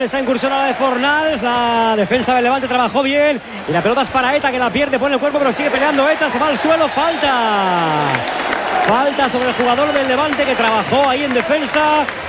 Esa incursión a la de Fornals, la defensa del Levante trabajó bien y la pelota es para Eta, que la pierde, pone el cuerpo pero sigue peleando Eta, se va al suelo, falta sobre el jugador del Levante que trabajó ahí en defensa.